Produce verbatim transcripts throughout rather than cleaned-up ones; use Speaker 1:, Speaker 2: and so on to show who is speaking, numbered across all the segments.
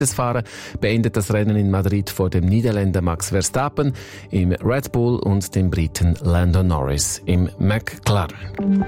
Speaker 1: Das Fahrer beendet das Rennen in Madrid vor dem Niederländer Max Verstappen im Red Bull und dem Briten Lando Norris im McLaren.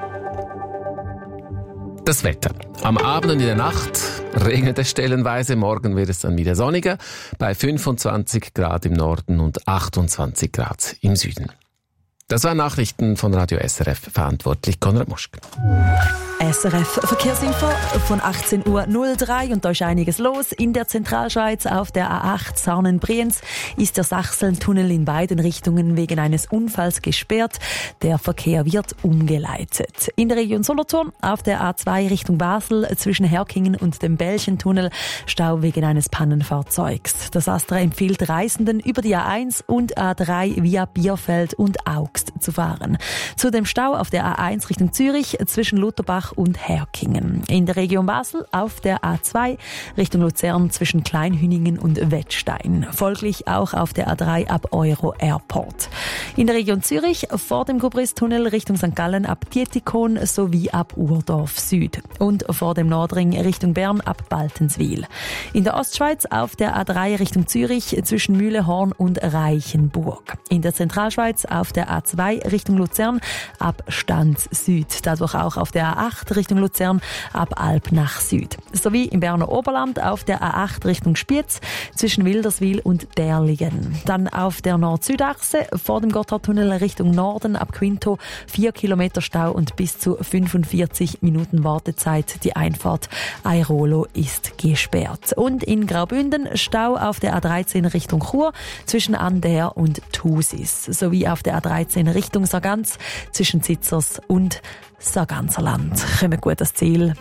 Speaker 1: Das Wetter. Am Abend und in der Nacht regnet es stellenweise. Morgen wird es dann wieder sonniger bei fünfundzwanzig Grad im Norden und achtundzwanzig Grad im Süden. Das waren Nachrichten von Radio S R F, verantwortlich Konrad Muschk.
Speaker 2: S R F Verkehrsinfo von achtzehn Uhr null drei und da ist einiges los. In der Zentralschweiz auf der A acht Sarnen-Brienz ist der Sachsentunnel in beiden Richtungen wegen eines Unfalls gesperrt. Der Verkehr wird umgeleitet. In der Region Solothurn auf der A zwei Richtung Basel zwischen Herkingen und dem Belchentunnel Stau wegen eines Pannenfahrzeugs. Das ASTRA empfiehlt Reisenden über die A eins und A drei via Bierfeld und Augst zu fahren. Zu dem Stau auf der A eins Richtung Zürich zwischen Lutherbach und Herkingen. In der Region Basel auf der A zwei Richtung Luzern zwischen Kleinhüningen und Wettstein. Folglich auch auf der A drei ab Euro Airport. In der Region Zürich vor dem Gubristunnel Richtung Sankt Gallen ab Dietikon sowie ab Urdorf Süd. Und vor dem Nordring Richtung Bern ab Baltenswil. In der Ostschweiz auf der A drei Richtung Zürich zwischen Mühlehorn und Reichenburg. In der Zentralschweiz auf der A zwei Richtung Luzern ab Stanz Süd. Dadurch auch auf der A acht Richtung Luzern ab Alp nach Süd. Sowie im Berner Oberland auf der A acht Richtung Spiez zwischen Wilderswil und Derlingen. Dann auf der Nord-Süd-Achse vor dem Gotthardtunnel Richtung Norden ab Quinto vier Kilometer Stau und bis zu fünfundvierzig Minuten Wartezeit. Die Einfahrt Airolo ist gesperrt. Und in Graubünden Stau auf der A dreizehn Richtung Chur zwischen Ander und Thusis. Sowie auf der A dreizehn Richtung Sargans zwischen Zitzers und Sarganserland. Kommen gut ans Ziel.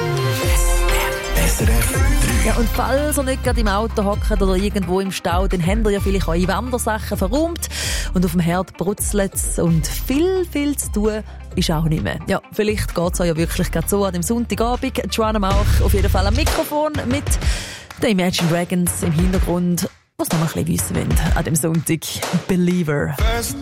Speaker 3: S R F drei.
Speaker 2: Ja, und falls ihr nicht gerade im Auto hockt oder irgendwo im Stau, dann habt ihr ja vielleicht eure Wandersachen verräumt und auf dem Herd brutzelt es und viel, viel zu tun ist auch nicht mehr. Ja, vielleicht geht es euch ja wirklich gerade so an dem Sonntagabend. Joanna Mauch auf jeden Fall am Mikrofon mit den Imagine Dragons im Hintergrund. Was noch ein bisschen wissen wollt an dem Sonntag. Believer.
Speaker 3: First